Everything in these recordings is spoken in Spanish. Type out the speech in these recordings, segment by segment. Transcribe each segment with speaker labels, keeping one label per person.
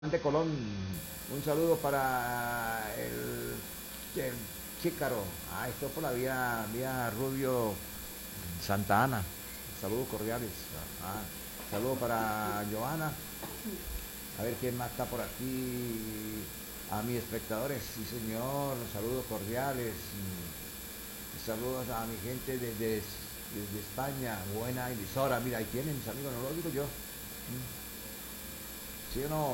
Speaker 1: de Colón, un saludo para el Chícaro, esto por la vía Rubio Santa Ana, saludos cordiales, saludos para Joana, a ver quién más está por aquí, a mis espectadores, sí señor, saludos cordiales, saludos a mi gente desde España, buena emisora, mira, ahí tienen mis amigos, no lo digo yo, ¿sí o no?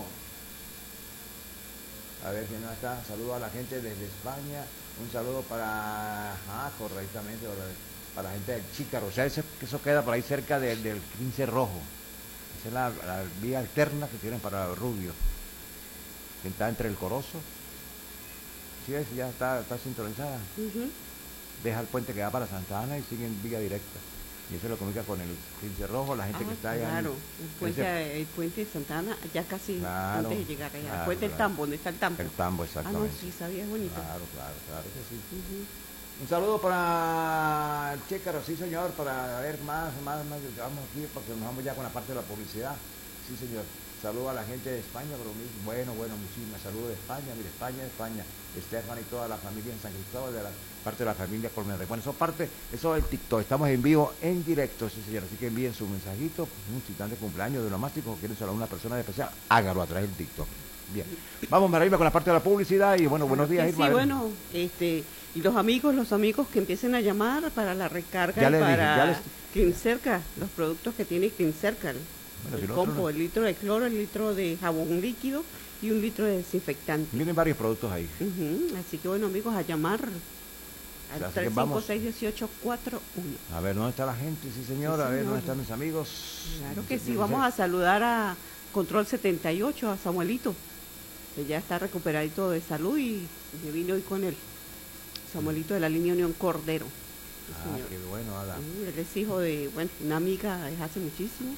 Speaker 1: A ver quién no está. Saludo a la gente desde España. Un saludo correctamente, para la gente del Chícaro. O sea, eso queda por ahí cerca del 15 Rojo. Esa es la vía alterna que tienen para Rubio. Que está entre el Corozo. Sí, ya está sintonizada. Deja el puente que va para Santa Ana y sigue en vía directa. Y eso lo comunica con el 15 Rojo, la gente que está allá.
Speaker 2: Claro, el puente de Santa Ana, ya casi
Speaker 1: claro,
Speaker 2: antes de llegar allá.
Speaker 1: Claro,
Speaker 2: el puente del Tambo, ¿dónde está el Tambo?
Speaker 1: El Tambo, exactamente.
Speaker 2: No, sí, sabía, es bonito.
Speaker 1: Claro que sí. Un saludo para el Chécaro, sí señor, para ver más, vamos aquí porque nos vamos ya con la parte de la publicidad. Sí señor, saludo a la gente de España, pero bueno, muchísimas saludos de España, mire, España, Estefan y toda la familia en San Cristóbal, de la parte de la familia Colmenar. Bueno, eso es el TikTok, estamos en vivo, en directo, sí señor, así que envíen su mensajito, un citante de cumpleaños de onomástico, o quieren saludar a una persona de especial, hágalo a través del TikTok. Bien, vamos María Irma con la parte de la publicidad y bueno, buenos días Irma.
Speaker 2: Sí, bueno, y los amigos que empiecen a llamar para la recarga
Speaker 1: ya
Speaker 2: y para
Speaker 1: dije,
Speaker 2: Cleancerca, los productos que tiene Cleancerca, el compo, el litro de cloro, el litro de jabón líquido y un litro de desinfectante.
Speaker 1: Vienen varios productos ahí.
Speaker 2: Así que bueno amigos, a llamar al 356-1841.
Speaker 1: A ver, ¿dónde está la gente? Sí señor, a ver, ¿dónde están mis amigos?
Speaker 2: Claro que sí, vamos a saludar a Control 78, a Samuelito, que ya está recuperadito de salud y me vino hoy con él. Samuelito de la línea Unión Cordero.
Speaker 1: Qué bueno, Ada.
Speaker 2: Él es hijo de, una amiga desde hace muchísimo,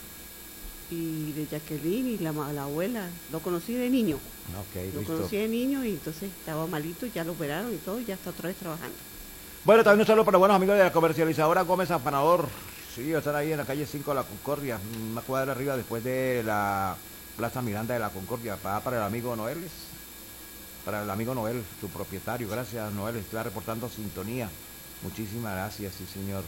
Speaker 2: y de Jacqueline y la abuela. Lo conocí de niño. Lo conocí de niño y entonces estaba malito, ya lo operaron y todo, y ya está otra vez trabajando.
Speaker 1: Bueno, también un saludo para buenos amigos de la comercializadora Gómez Afanador. Sí, están ahí en la calle 5 de la Concordia, una cuadra arriba después de la Plaza Miranda de la Concordia, para el amigo Noeles. Para el amigo Noel, su propietario. Gracias, Noel, está reportando sintonía. Muchísimas gracias, sí, señor.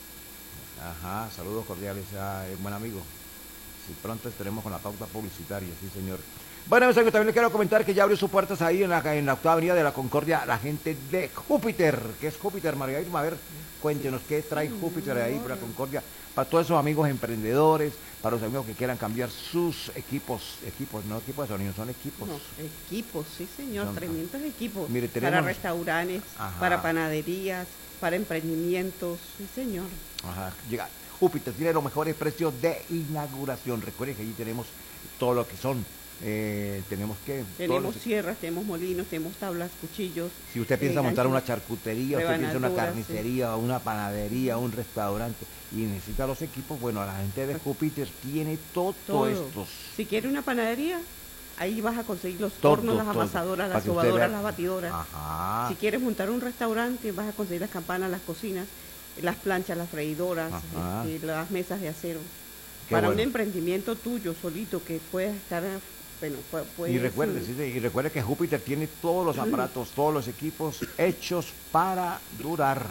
Speaker 1: Saludos cordiales a buen amigo. Si pronto estaremos con la pauta publicitaria, sí, señor. Bueno, también les quiero comentar que ya abrió sus puertas ahí en la octava avenida de la Concordia la gente de Júpiter. ¿Qué es Júpiter, María Irma? A ver, cuéntenos qué trae Júpiter ahí por la Concordia. Para todos esos amigos emprendedores, para los amigos que quieran cambiar sus equipos, no equipos de sonido, son equipos.
Speaker 2: No, equipos, sí señor, tremendos equipos.
Speaker 1: Mire,
Speaker 2: para restaurantes, para panaderías, para emprendimientos, sí señor.
Speaker 1: Llega Júpiter, tiene los mejores precios de inauguración. Recuerden que allí tenemos todo lo que son. Tenemos
Speaker 2: sierras, tenemos molinos, tenemos tablas, cuchillos.
Speaker 1: Si usted piensa montar una charcutería, usted piensa una carnicería, una panadería, un restaurante y necesita los equipos, bueno, la gente de Júpiter tiene todo esto.
Speaker 2: Si quiere una panadería, ahí vas a conseguir los hornos, las amasadoras, las sobadoras, las batidoras. Si quieres montar un restaurante, vas a conseguir las campanas, las cocinas, las planchas, las freidoras, las mesas de acero. Para un emprendimiento tuyo solito que puedas estar,
Speaker 1: y recuerde que Júpiter tiene todos los aparatos, todos los equipos hechos para durar.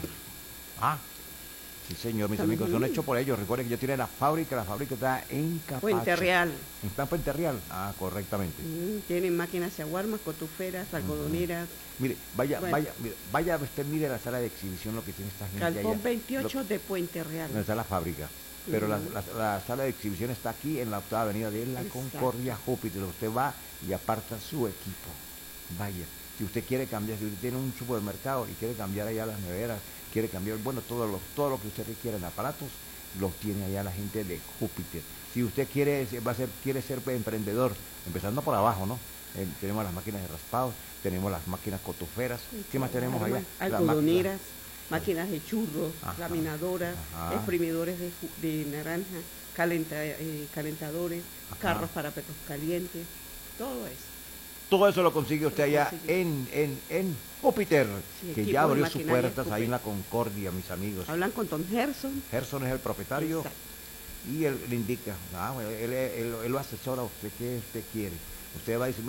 Speaker 1: Sí señor, mis amigos, son hechos por ellos. Recuerden que yo tiene la fábrica está en Capacho.
Speaker 2: Puente Real.
Speaker 1: ¿Está en Puente Real? Correctamente.
Speaker 2: Tienen máquinas aguarmas, cotuferas, algodoneras.
Speaker 1: Mire, vaya usted, mire la sala de exhibición, lo que tiene esta gente
Speaker 2: allá. Galpón 28 de Puente Real.
Speaker 1: Donde está la fábrica. Pero la sala de exhibición está aquí en la octava avenida de la Concordia Júpiter. Usted va y aparta su equipo. Vaya, si usted quiere cambiar, si usted tiene un supermercado y quiere cambiar allá las neveras, quiere cambiar, todo lo que usted requiere en aparatos, los tiene allá la gente de Júpiter. Si usted quiere ser emprendedor, empezando por abajo, ¿no? Tenemos las máquinas de raspados, tenemos las máquinas cotuferas. ¿Qué más tenemos allá?
Speaker 2: Algodoneras. Máquinas de churros, laminadoras, exprimidores de naranja, calentadores, carros para perros calientes, todo eso.
Speaker 1: Todo eso lo consigue usted allá en Júpiter, que ya abrió sus puertas ahí en la Concordia, mis amigos.
Speaker 2: Hablan con Tom Gerson.
Speaker 1: Gerson es el propietario. Exacto. Y él le indica, él lo asesora a usted, qué usted quiere. Usted va a decir,